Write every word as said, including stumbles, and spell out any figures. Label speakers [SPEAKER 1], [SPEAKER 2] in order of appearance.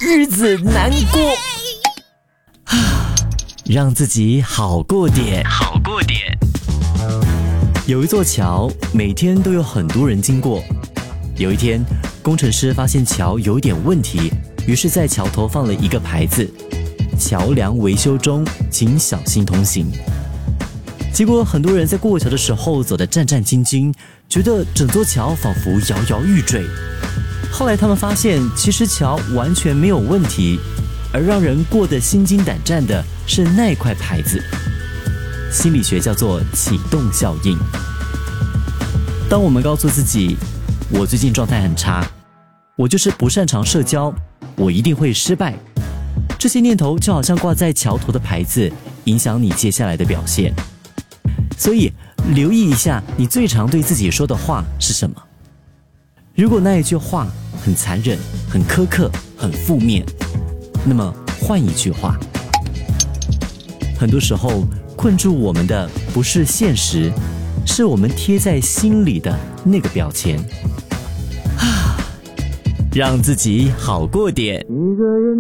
[SPEAKER 1] 日子难过。让自己好过点，好过点。有一座桥，每天都有很多人经过。有一天，工程师发现桥有点问题，于是在桥头放了一个牌子：桥梁维修中，请小心通行。结果很多人在过桥的时候走得战战兢兢，觉得整座桥仿佛摇摇欲坠。后来他们发现，其实桥完全没有问题，而让人过得心惊胆战的是那块牌子。心理学叫做启动效应。当我们告诉自己，我最近状态很差，我就是不擅长社交，我一定会失败，这些念头就好像挂在桥头的牌子，影响你接下来的表现。所以留意一下，你最常对自己说的话是什么。如果那一句话很残忍、很苛刻、很负面，那么换一句话。很多时候困住我们的不是现实，是我们贴在心里的那个标签。让自己好过点。一个人